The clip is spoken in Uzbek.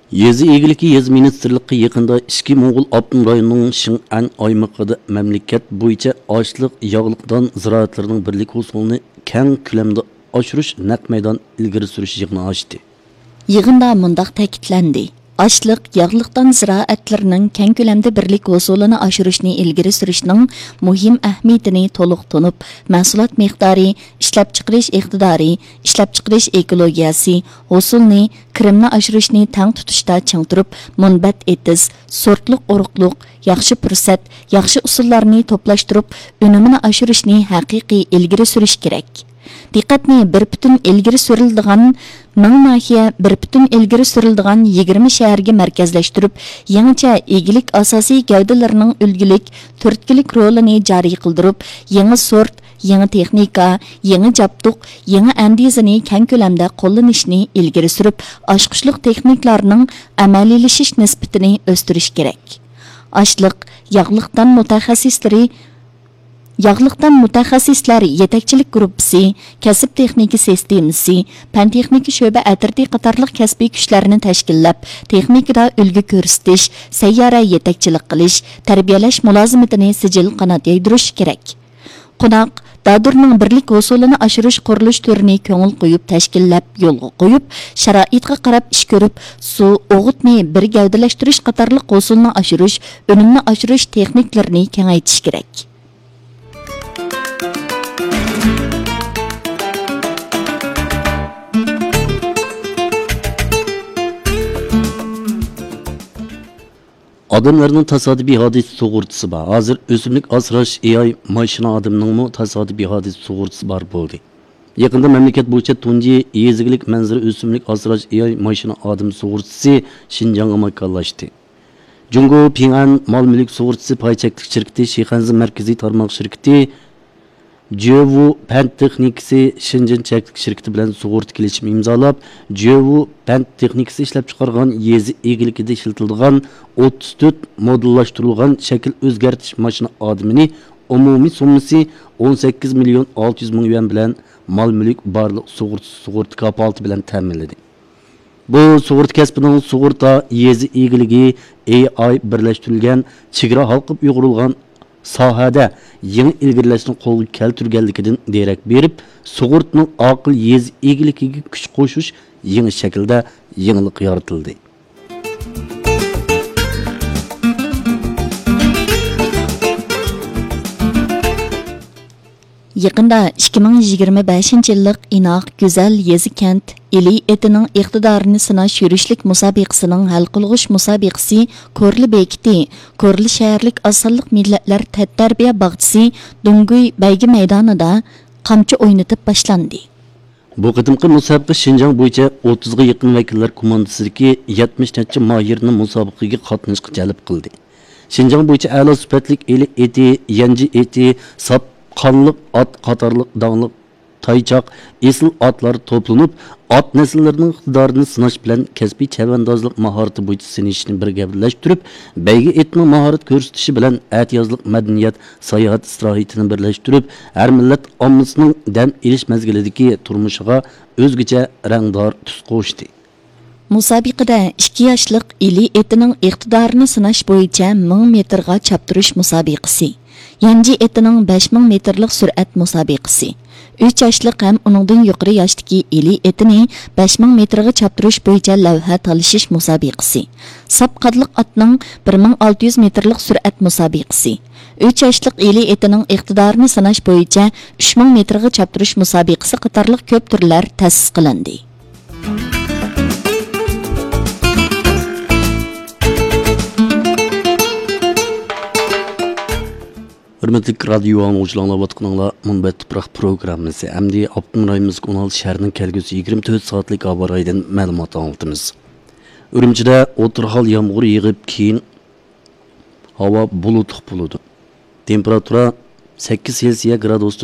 Yezi egiliki yez ministerliği yakında İşki Moğol Abdun rayonunun Şin'an aymaqıda memleket boyunca açlıq, yağlıqdan ziraatlarının birlik usulunu keng külemde aşırış naq meydan ilgiri sürüş yığını açtı. Yığında mundaq ta'kidlandi. Açlıq, yağlıqdan ziraatlarının keng külemde birlik usulunu aşırışını ilgiri sürüşünün muhim ahmiyetini toluq tonup, mahsulat miqdari, işlep çıqırış iqtidari, işlep çıqırış ekologiyasi, usulni, kirimni aşırışını tang tutuşta çıngtırıp, munbat etiz, sortluq uruqluq, yaxşı fursat, yaxşı usullarını toplaştırıp, önümünü aşırışını haqiqi ilgiri sürüş gerek. Diqqatni bir bütün ilgiri sürüldüğün Mangnahiya bir bütün ilgiri sürüldüğün 20 şehirge merkezleştirip, yanıca egilik asasi gavdalarının ülgülük, törtkilik rolini cari kıldırıp, yanı sort, yanı texnika, yanı japtuq, yanı andizini keng kölemde kollanışını ilgiri sürüp, aşqışlık texniklarının amaliyleşiş nispetini östürüş gerek. Açlık, yağlıqdan mutaxassislar yetakchilik gruppasi, kasb texnika sistemasi, pan texnika sho'ba atirdi qatorliq kasbiy kuchlarni tashkillab, texnikada ulgu ko'rsatish, sayyora yetakchilik qilish, tarbiyalash mulozimatini sijil qanot yaydirish kerak. Qunaq Dadurning birlik usulini aşırış qurilish turini ko'ngil qo'yib tashkillab, yo'lga qo'yib, sharoitga qarab ish ko'rib, suv, o'g'itni bir gavdalashtirish qatorliq usulni aşırış, unumni aşırış texniklarini kengaytirish kerak. Adamlarının tasadifi hadis sug'urtisi var. Hazır ösümlük asrash AI maşina adamının mu tasadifi hadis sug'urtisi var bo'ldi. Yakında memleket boyunca tunji yezigilik manzara ösümlük asrash AI maşina adam sug'urtisi Şinjan'a makallaştı. Jungo Ping'an mal mülk sug'urtisi pay cheklik şirketi, Şihanzi merkezi tarmoq şirketi, Jevu Pen Texnikisi Şinjan çeklik şirketi bilen sug'urta kelishim imzolab, Jevu Pen Texnikisi ishlab chiqargan yezi egilikida ishlatilgan 34 modellashtirilgan shakl o'zgartirish mashina adımini umumiy summasi 18 milyon 600 ming yuan bilan mal mülk barliq sug'urta kapalati bilan ta'minladi. Bu sug'urta kasbining sug'urta yezi egiligi AI birlashtirilgan chegara halqib uyg'urilgan sahada yeni ilgirlashni qo'lga keltirganligidan derak berib, sug'urtning aql yez egiligiga kuch qo'shish yeni shaklda yenilik yaratildi. Yaqında 2025 yıllık İnaq Güzel Yezi Kent ili etining iqtidorini sinash yurishlik musobaqasining hal qilg'ish musobaqasi Ko'rli bekiti, Ko'rli shaharlik asonliq millatlar tarbiya bog'chisi Dunguy baygi maydonida qamchi o'ynatib boshlandi. Bu qadimqi musobaqa Şinjan bo'yicha 30 ga yaqin vakillar komandasidagi 70 necha mohirni musobaqaga qatnashga jalb qildi. Şinjan bo'yicha a'lo sifatlik eli eti, yangi eti, sap qanliq at qatorliq dağlıq taychaq esil atlar toplanıp at nesillerining iqtidorini sinash bilan kasbiy chavandozlik mahorati bo'yicha sinishni birga birlashtirib, baygi etning mahorat ko'rsatishi bilan atiyozlik madaniyat sayohat istrohatini birlashtirib, har millat ommasining dam elish mezgilidagi turmushiga o'zgacha rangdor tus qo'shdi. Musobaqada 2 yoshlik ili etining iqtidorini sinash bo'yicha 1000 metrga chaptirish musobaqasi, yangi etining 5000 metrlik sur'at musobaqasi, 3 yoshlik ham uningdan yuqori yoshdagi ili etini 5000 metrga chaptirish bo'yicha lavha talashish musobaqasi, sap qadliq atning 1600 metrlik sur'at musobaqasi, 3 yoshlik ili etining iqtidorini sinash bo'yicha 3000 metrga chaptirish musobaqasi qatorliq ko'p turlar ta'sis qilindi. Hürmetli radyo anlayıcılarına vatqınlarla Munbat Tuproq programmasi Amdi Abdun rayonimiz 16 şəhərinin kəlgüsü 24 saatlik abaraydan məlumat anlatımız. Ürümçidə oturhal yağmur yığıb keyin hava bulutluq buludu. Temperatura 8 Celsius gradus